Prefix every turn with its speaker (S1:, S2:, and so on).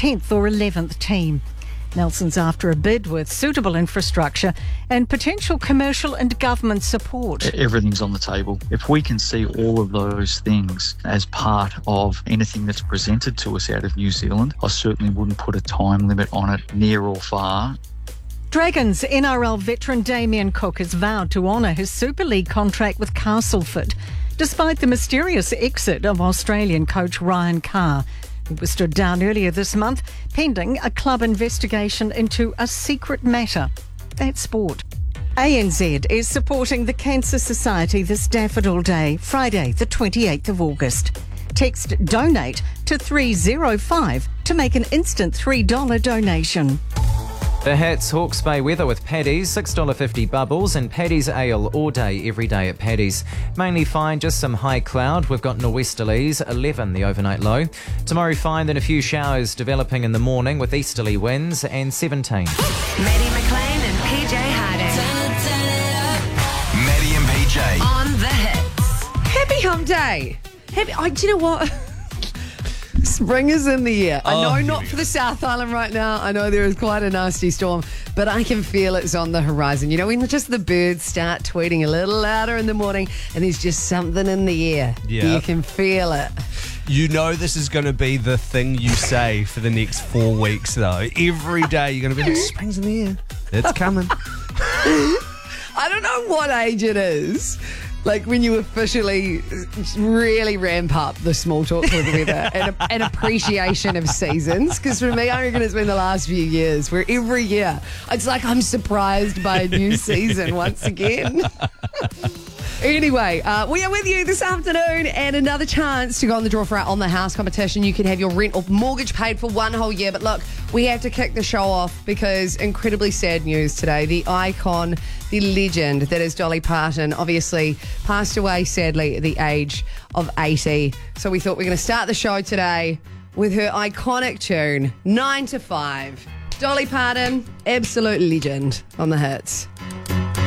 S1: 10th or 11th team. Nelson's after a bid with suitable infrastructure and potential commercial and government support.
S2: Everything's on the table. If we can see all of those things as part of anything that's presented to us out of New Zealand, I certainly wouldn't put a time limit on it, near or far.
S1: Dragons NRL veteran Damien Cook has vowed to honour his Super League contract with Castleford, despite the mysterious exit of Australian coach Ryan Carr, who was stood down earlier this month, pending a club investigation into a secret matter. That's sport. ANZ is supporting the Cancer Society this Daffodil Day, Friday the 28th of August. Text DONATE to 305 to make an instant $3 donation.
S3: The Hats Hawke's Bay weather with Paddy's, $6.50 bubbles and Paddy's Ale all day, every day at Paddy's. Mainly fine, just some high cloud. We've got nor'westerlies, 11 the overnight low. Tomorrow fine, then a few showers developing in the morning with easterly winds and 17.
S4: Maddie McLean and PJ Harding.
S5: Maddie and PJ.
S4: On the Hits.
S6: Happy Hump Day. Do you know what? Spring is in the air. I know not for the South Island right now. I know there is quite a nasty storm, but I can feel it's on the horizon. You know, when just the birds start tweeting a little louder in the morning and there's just something in the air.
S7: Yeah.
S6: You can feel it.
S7: You know this is going to be the thing you say for the next 4 weeks, though. Every day you're going to be like, spring's in the air. It's coming.
S6: I don't know what age it is. Like when you officially really ramp up the small talk with weather and appreciation of seasons. Because for me, I reckon it's been the last few years where every year it's like I'm surprised by a new season once again. Anyway, we are with you this afternoon and another chance to go on the draw for our On the House competition. You can have your rent or mortgage paid for 1 whole year. But look, we have to kick the show off because incredibly sad news today. The icon, the legend that is Dolly Parton, obviously passed away sadly at the age of 80. So we thought we were going to start the show today with her iconic tune, 9 to 5. Dolly Parton, absolute legend on the Hits.